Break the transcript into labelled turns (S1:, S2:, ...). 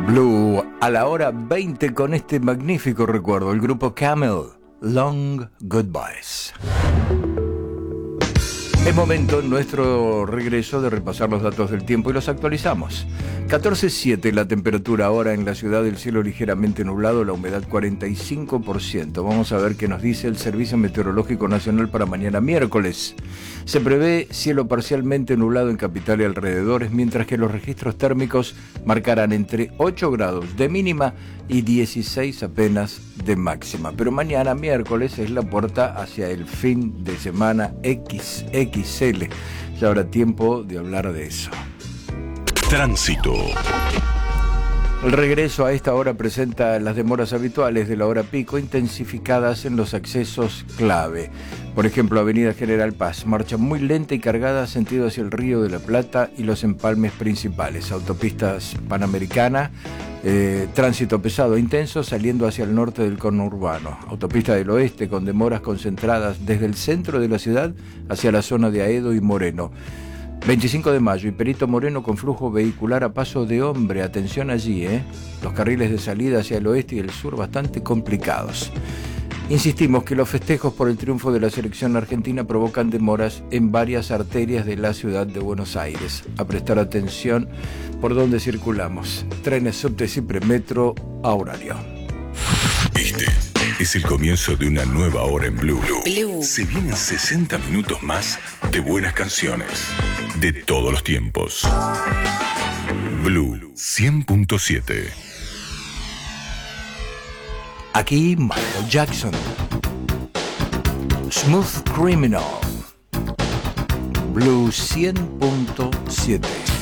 S1: Blue a la hora 20 con este magnífico recuerdo, el grupo Camel, Long Goodbyes. Es momento en nuestro regreso de repasar los datos del tiempo y los actualizamos. 14,7 la temperatura ahora en la ciudad, del cielo ligeramente nublado, la humedad 45%. Vamos a ver qué nos dice el Servicio Meteorológico Nacional para mañana miércoles. Se prevé cielo parcialmente nublado en capital y alrededores, mientras que los registros térmicos marcarán entre 8 grados de mínima y 16 apenas de máxima. Pero mañana miércoles es la puerta hacia el fin de semana XXL. Ya habrá tiempo de hablar de eso.
S2: Tránsito.
S1: El regreso a esta hora presenta las demoras habituales de la hora pico, intensificadas en los accesos clave. Por ejemplo, Avenida General Paz, marcha muy lenta y cargada sentido hacia el Río de la Plata y los empalmes principales. Autopistas Panamericana, tránsito pesado e intenso saliendo hacia el norte del conurbano. Autopista del Oeste con demoras concentradas desde el centro de la ciudad hacia la zona de Aedo y Moreno. 25 de mayo y Perito Moreno con flujo vehicular a paso de hombre. Atención allí, los carriles de salida hacia el oeste y el sur bastante complicados. Insistimos que los festejos por el triunfo de la selección argentina provocan demoras en varias arterias de la ciudad de Buenos Aires. A prestar atención por donde circulamos. Trenes, subtes y premetro a horario.
S2: Este es el comienzo de una nueva hora en Blue. Se vienen 60 minutos más de buenas canciones de todos los tiempos. Blue 100.7.
S1: Aquí Michael Jackson. Smooth Criminal. Blue 100.7.